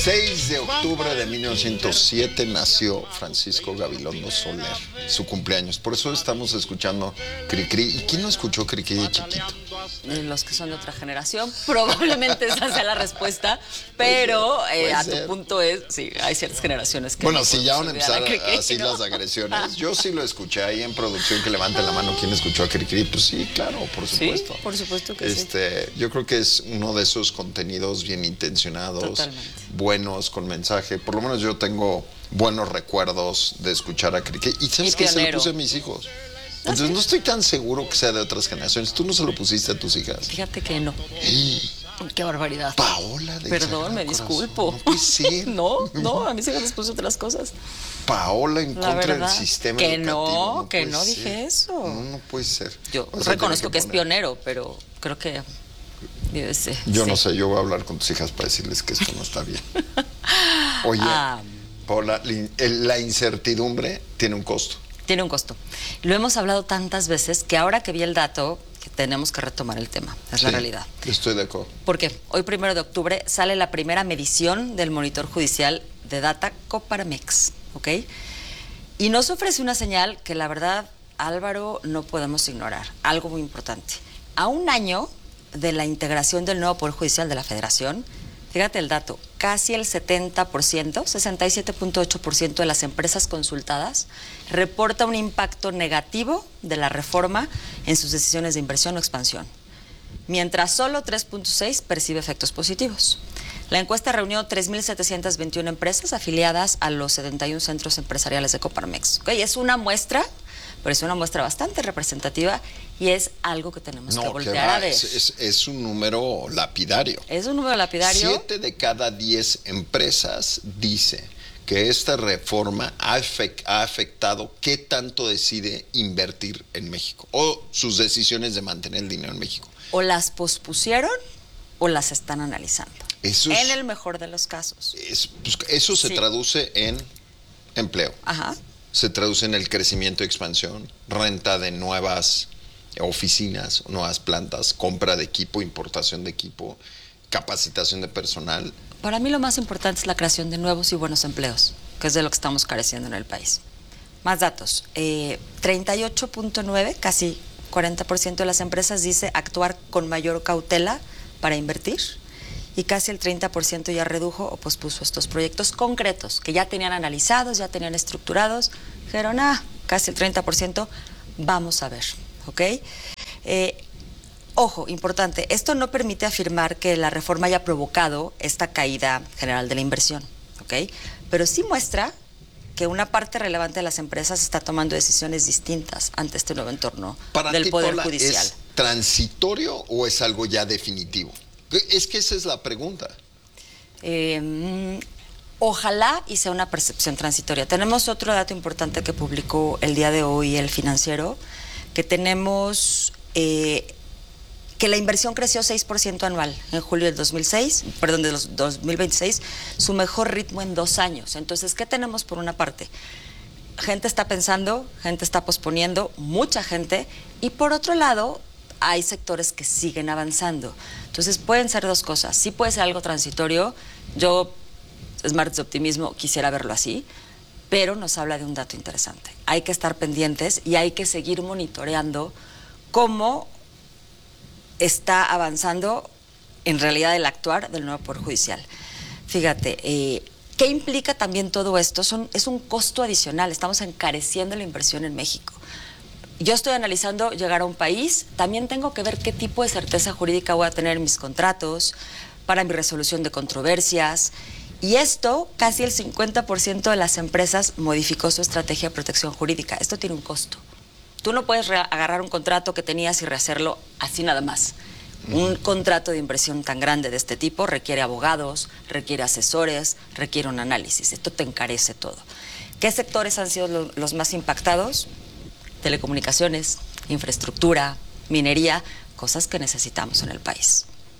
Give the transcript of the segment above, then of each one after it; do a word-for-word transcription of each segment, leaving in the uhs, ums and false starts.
seis de octubre de mil novecientos siete nació Francisco Gabilondo Soler, su cumpleaños. Por eso estamos escuchando Cricri. ¿Y quién no escuchó Cricri de chiquito? Los que son de otra generación, probablemente esa sea la respuesta, pero eh, a tu punto es, sí, hay ciertas generaciones que... Bueno, no si ya van a empezar a así ¿no? las agresiones, yo sí lo escuché ahí en producción, que levanten la mano quien escuchó a Cricri. Pues sí, claro, por supuesto. Sí, por supuesto que este, sí. Yo creo que es uno de esos contenidos bien intencionados, Totalmente. buenos, con mensaje. Por lo menos yo tengo buenos recuerdos de escuchar a Cricri. ¿Y sabes qué? Se lo puse a mis hijos. Entonces no estoy tan seguro que sea de otras generaciones. ¿Tú no se lo pusiste a tus hijas? Fíjate que no. Qué barbaridad. Paola de Perdón, me disculpo. No puede ser. No, no, a mí se me puso otras cosas. Paola en la contra del sistema que educativo. No, no que no ser. dije eso. No, no puede ser. Yo o sea, reconozco que, que es pionero, pero creo que... Yo, sé, yo sí. no sé, yo voy a hablar con tus hijas para decirles que esto no está bien. Oye, ah. Paola, la incertidumbre tiene un costo. Tiene un costo. Lo hemos hablado tantas veces que ahora que vi el dato, que tenemos que retomar el tema. Es sí, la realidad. Estoy de acuerdo. Porque hoy, primero de octubre, sale la primera medición del monitor judicial de data Coparmex, ¿ok? Y nos ofrece una señal que, la verdad, Álvaro, no podemos ignorar. Algo muy importante. A un año de la integración del nuevo Poder Judicial de la Federación, fíjate el dato, casi el setenta por ciento, sesenta y siete punto ocho por ciento de las empresas consultadas reporta un impacto negativo de la reforma en sus decisiones de inversión o expansión, mientras solo tres punto seis por ciento percibe efectos positivos. La encuesta reunió tres mil setecientas veintiuna empresas afiliadas a los setenta y uno centros empresariales de Coparmex. ¿Okay? Es una muestra, pero es una muestra bastante representativa y es algo que tenemos no, que voltear a ver. Es, es, es un número lapidario. Es un número lapidario. Siete de cada diez empresas dice que esta reforma ha, afect, ha afectado qué tanto decide invertir en México o sus decisiones de mantener el dinero en México. O las pospusieron o las están analizando. Eso es, en el mejor de los casos. Es, pues, eso se sí. traduce en empleo. Ajá. Se traduce en el crecimiento y expansión, renta de nuevas oficinas, nuevas plantas, compra de equipo, importación de equipo, capacitación de personal. Para mí lo más importante es la creación de nuevos y buenos empleos, que es de lo que estamos careciendo en el país. Más datos. Eh, treinta y ocho punto nueve, casi cuarenta por ciento de las empresas dice actuar con mayor cautela para invertir y casi el treinta por ciento ya redujo o pospuso estos proyectos concretos que ya tenían analizados, ya tenían estructurados. Dijeron, ah, casi el treinta por ciento, vamos a ver, ¿ok? Eh, ojo, importante, esto no permite afirmar que la reforma haya provocado esta caída general de la inversión, ¿ok? Pero sí muestra que una parte relevante de las empresas está tomando decisiones distintas ante este nuevo entorno Para del ti, Poder Paula, Judicial. ¿es transitorio o es algo ya definitivo? Es que esa es la pregunta. Eh, ojalá y sea una percepción transitoria. Tenemos otro dato importante que publicó el día de hoy el Financiero, que tenemos eh, que la inversión creció seis por ciento anual en julio del dos mil seis, perdón, de los dos mil veintiséis, su mejor ritmo en dos años. Entonces, ¿qué tenemos por una parte? Gente está pensando, gente está posponiendo, mucha gente, y por otro lado, hay sectores que siguen avanzando. Entonces pueden ser dos cosas. Sí puede ser algo transitorio. Yo, es martes de optimismo, quisiera verlo así, pero nos habla de un dato interesante. Hay que estar pendientes y hay que seguir monitoreando cómo está avanzando en realidad el actuar del nuevo Poder Judicial. Fíjate, eh, ¿qué implica también todo esto? Son, es un costo adicional. Estamos encareciendo la inversión en México. Yo estoy analizando llegar a un país, también tengo que ver qué tipo de certeza jurídica voy a tener en mis contratos, para mi resolución de controversias, y esto, casi el cincuenta por ciento de las empresas modificó su estrategia de protección jurídica. Esto tiene un costo. Tú no puedes agarrar un contrato que tenías y rehacerlo así nada más. Uh-huh. Un contrato de inversión tan grande de este tipo requiere abogados, requiere asesores, requiere un análisis. Esto te encarece todo. ¿Qué sectores han sido lo, los más impactados? Telecomunicaciones, infraestructura, minería, cosas que necesitamos en el país.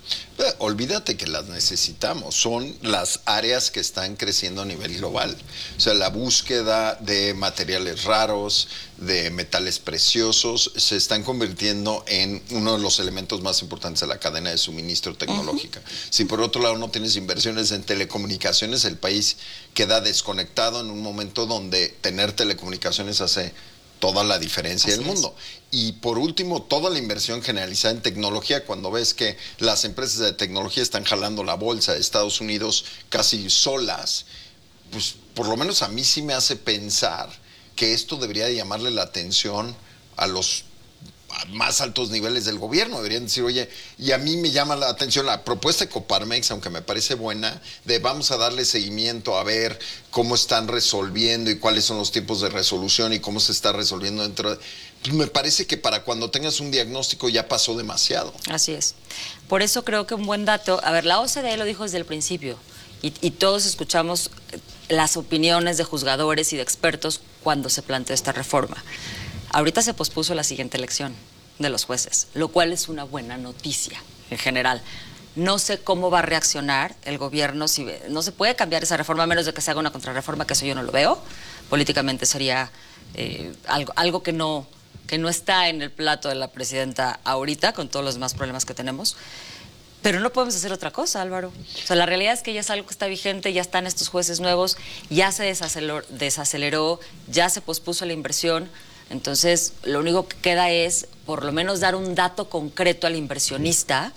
Pero olvídate que las necesitamos, son las áreas que están creciendo a nivel global. O sea, la búsqueda de materiales raros, de metales preciosos, se están convirtiendo en uno de los elementos más importantes de la cadena de suministro tecnológica. Uh-huh. Si por otro lado no tienes inversiones en telecomunicaciones, el país queda desconectado en un momento donde tener telecomunicaciones hace toda la diferencia Así del mundo. Es. Y por último, toda la inversión generalizada en tecnología, cuando ves que las empresas de tecnología están jalando la bolsa de Estados Unidos casi solas, pues por lo menos a mí sí me hace pensar que esto debería llamarle la atención a los más altos niveles del gobierno. Deberían decir, oye, y a mí me llama la atención la propuesta de Coparmex, aunque me parece buena, de vamos a darle seguimiento a ver cómo están resolviendo y cuáles son los tiempos de resolución y cómo se está resolviendo dentro de... Pues me parece que para cuando tengas un diagnóstico ya pasó demasiado. Así es. Por eso creo que un buen dato, a ver, la O C D E lo dijo desde el principio y, y todos escuchamos las opiniones de juzgadores y de expertos cuando se planteó esta reforma. Ahorita se pospuso la siguiente elección de los jueces, lo cual es una buena noticia en general. No sé cómo va a reaccionar el gobierno, si no se puede cambiar esa reforma a menos de que se haga una contrarreforma, que eso yo no lo veo. Políticamente sería eh, algo, algo que no, que no está en el plato de la presidenta ahorita, con todos los demás problemas que tenemos. Pero no podemos hacer otra cosa, Álvaro. O sea, la realidad es que ya es algo que está vigente, ya están estos jueces nuevos, ya se desaceleró, desaceleró ya se pospuso la inversión. Entonces, lo único que queda es, por lo menos, dar un dato concreto al inversionista,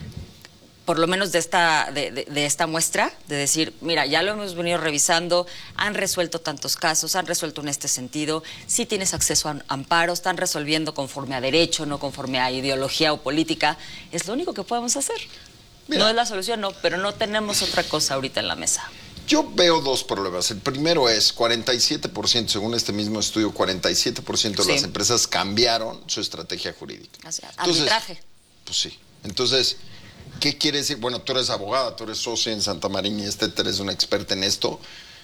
por lo menos de esta, de, de, de esta muestra, de decir, mira, ya lo hemos venido revisando, han resuelto tantos casos, han resuelto en este sentido, sí tienes acceso a amparos, están resolviendo conforme a derecho, no conforme a ideología o política. Es lo único que podemos hacer. Mira, no es la solución, no, pero no tenemos otra cosa ahorita en la mesa. Yo veo dos problemas. El primero es cuarenta y siete por ciento, según este mismo estudio, cuarenta y siete por ciento de sí. las empresas cambiaron su estrategia jurídica. O sea, arbitraje. Pues sí. Entonces, ¿qué quiere decir? Bueno, tú eres abogada, tú eres socia en Santa María y este, eres una experta en esto.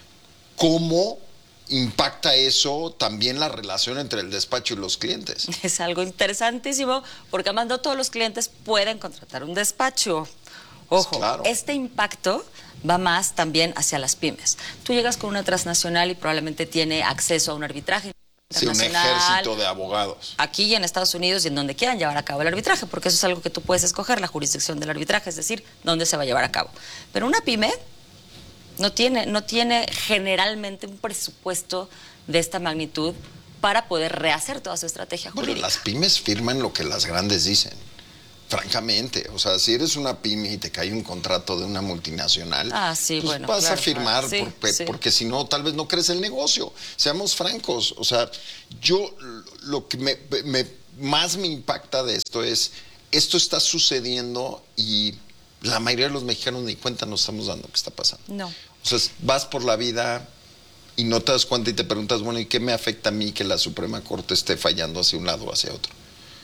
¿Cómo impacta eso también la relación entre el despacho y los clientes? Es algo interesantísimo, porque además no todos los clientes pueden contratar un despacho. Ojo, pues claro. Este impacto va más también hacia las pymes. Tú llegas con una transnacional y probablemente tiene acceso a un arbitraje internacional. Sí, un ejército de abogados. Aquí y en Estados Unidos y en donde quieran llevar a cabo el arbitraje, porque eso es algo que tú puedes escoger, la jurisdicción del arbitraje, es decir, dónde se va a llevar a cabo. Pero una pyme no tiene, no tiene generalmente un presupuesto de esta magnitud para poder rehacer toda su estrategia jurídica. Bueno, las pymes firman lo que las grandes dicen. Francamente, o sea, si eres una pyme y te cae un contrato de una multinacional, ah, sí, pues bueno, vas claro, a firmar, sí, porque, sí. porque si no, tal vez no crece el negocio. Seamos francos, o sea, yo lo que me, me, más me impacta de esto es, esto está sucediendo y la mayoría de los mexicanos ni cuenta nos estamos dando qué está pasando. No. O sea, vas por la vida y no te das cuenta y te preguntas, bueno, ¿y qué me afecta a mí que la Suprema Corte esté fallando hacia un lado o hacia otro?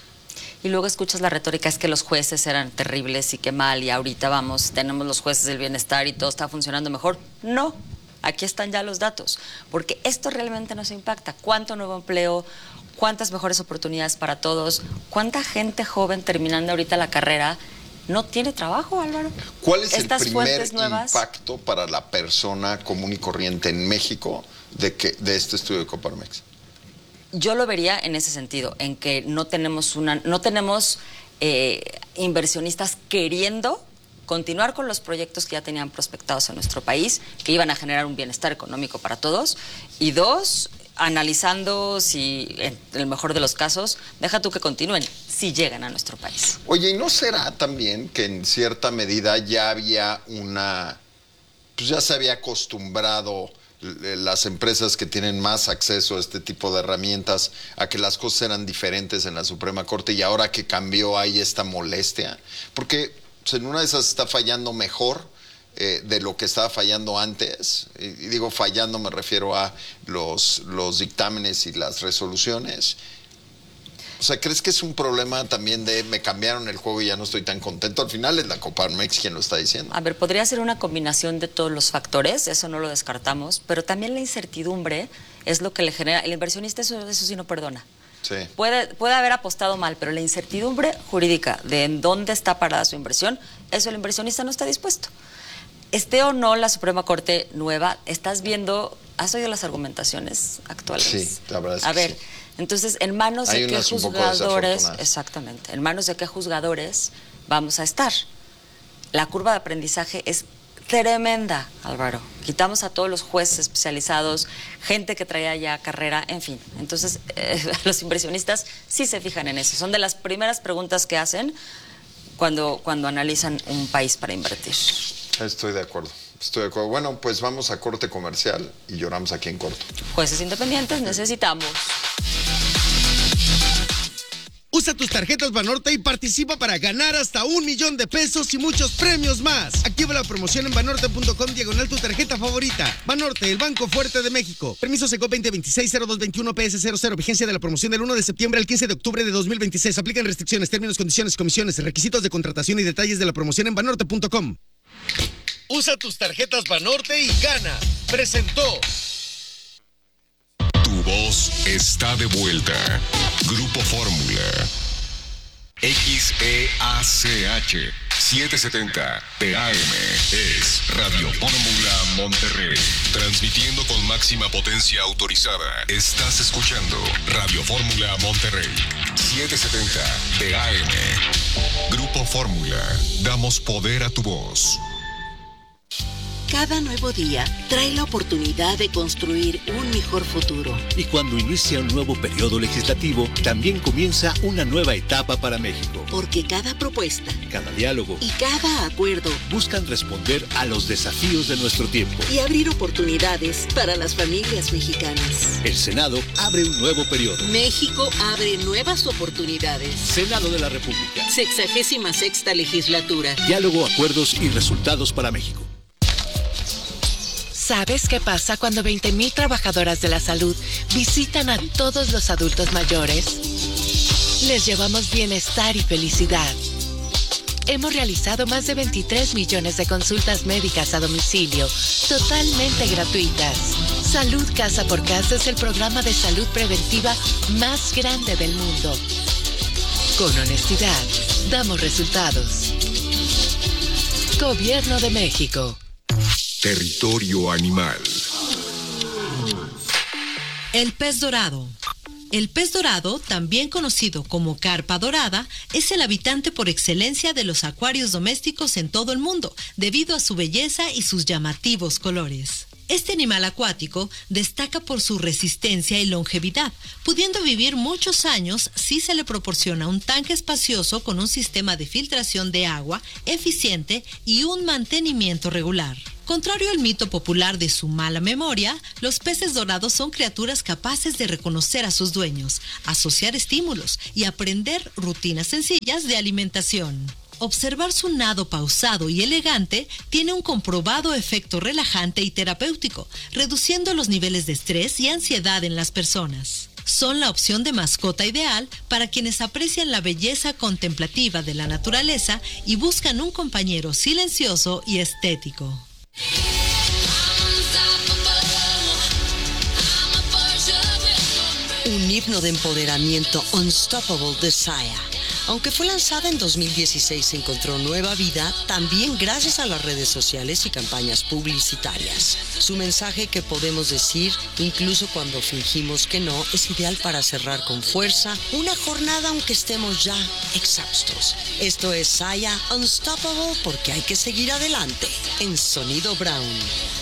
Y luego escuchas la retórica, es que los jueces eran terribles y qué mal, y ahorita vamos, tenemos los jueces del bienestar y todo está funcionando mejor. No, aquí están ya los datos, porque esto realmente nos impacta. ¿Cuánto nuevo empleo? ¿Cuántas mejores oportunidades para todos? ¿Cuánta gente joven terminando ahorita la carrera no tiene trabajo, Álvaro? ¿Cuál es Estas el primer impacto para la persona común y corriente en México de, que, de este estudio de Coparmex? Yo lo vería en ese sentido, en que no tenemos una, no tenemos eh, inversionistas queriendo continuar con los proyectos que ya tenían prospectados en nuestro país, que iban a generar un bienestar económico para todos. Y dos, analizando si, en el mejor de los casos, deja tú que continúen, si llegan a nuestro país. Oye, ¿y no será también que en cierta medida ya había una, pues ya se había acostumbrado las empresas que tienen más acceso a este tipo de herramientas a que las cosas eran diferentes en la Suprema Corte y ahora que cambió hay esta molestia? Porque pues, en una de esas está fallando mejor eh, de lo que estaba fallando antes, y, y digo fallando me refiero a los, los dictámenes y las resoluciones. O sea, ¿crees que es un problema también de me cambiaron el juego y ya no estoy tan contento? Al final es la Coparmex quien lo está diciendo. A ver, podría ser una combinación de todos los factores, eso no lo descartamos, pero también la incertidumbre es lo que le genera. El inversionista eso, eso sí no perdona. Sí. Puede, puede haber apostado mal, pero la incertidumbre jurídica de en dónde está parada su inversión, eso el inversionista no está dispuesto. Esté o no la Suprema Corte nueva, estás viendo, ¿has oído las argumentaciones actuales? Sí, la verdad es A que ver, sí. entonces, ¿en manos Hay de qué unas un poco juzgadores? desafortunadas. Exactamente, ¿en manos de qué juzgadores vamos a estar? La curva de aprendizaje es tremenda, Álvaro. Quitamos a todos los jueces especializados, gente que traía ya carrera, en fin. Entonces, eh, los inversionistas sí se fijan en eso. Son de las primeras preguntas que hacen cuando, cuando analizan un país para invertir. Estoy de acuerdo. Estoy de acuerdo. Bueno, pues vamos a corte comercial y lloramos aquí en corto. Jueces independientes necesitamos. Usa tus tarjetas Banorte y participa para ganar hasta un millón de pesos y muchos premios más. Activa la promoción en banorte punto com diagonal tu tarjeta favorita. Banorte, el Banco Fuerte de México. Permiso Secop veinte veintiséis cero dos veintiuno P S cero cero. Vigencia de la promoción del uno de septiembre al quince de octubre de dos mil veintiséis. Aplican restricciones, términos, condiciones, comisiones, requisitos de contratación y detalles de la promoción en banorte punto com. Usa tus tarjetas Banorte y gana. Presentó. Tu voz está de vuelta. Grupo Fórmula. X E A C H setecientos setenta P A M es Radio Fórmula Monterrey. Transmitiendo con máxima potencia autorizada. Estás escuchando Radio Fórmula Monterrey. setecientos setenta P A M. Grupo Fórmula. Damos poder a tu voz. Cada nuevo día trae la oportunidad de construir un mejor futuro. Y cuando inicia un nuevo periodo legislativo, también comienza una nueva etapa para México. Porque cada propuesta, cada diálogo y cada acuerdo buscan responder a los desafíos de nuestro tiempo y abrir oportunidades para las familias mexicanas. El Senado abre un nuevo periodo. México abre nuevas oportunidades. Senado de la República. Sexagésima sexta legislatura. Diálogo, acuerdos y resultados para México. ¿Sabes qué pasa cuando veinte mil trabajadoras de la salud visitan a todos los adultos mayores? Les llevamos bienestar y felicidad. Hemos realizado más de veintitrés millones de consultas médicas a domicilio, totalmente gratuitas. Salud Casa por Casa es el programa de salud preventiva más grande del mundo. Con honestidad, damos resultados. Gobierno de México. Territorio animal. El pez dorado. El pez dorado, también conocido como carpa dorada, es el habitante por excelencia de los acuarios domésticos en todo el mundo, debido a su belleza y sus llamativos colores. Este animal acuático destaca por su resistencia y longevidad, pudiendo vivir muchos años si se le proporciona un tanque espacioso con un sistema de filtración de agua eficiente y un mantenimiento regular. Contrario al mito popular de su mala memoria, los peces dorados son criaturas capaces de reconocer a sus dueños, asociar estímulos y aprender rutinas sencillas de alimentación. Observar su nado pausado y elegante tiene un comprobado efecto relajante y terapéutico, reduciendo los niveles de estrés y ansiedad en las personas. Son la opción de mascota ideal para quienes aprecian la belleza contemplativa de la naturaleza y buscan un compañero silencioso y estético. Un himno de empoderamiento, Unstoppable de Saya. Aunque fue lanzada en dos mil dieciséis, encontró nueva vida también gracias a las redes sociales y campañas publicitarias. Su mensaje, que podemos decir, incluso cuando fingimos que no, es ideal para cerrar con fuerza una jornada aunque estemos ya exhaustos. Esto es Saya Unstoppable, porque hay que seguir adelante en Sonido Brown.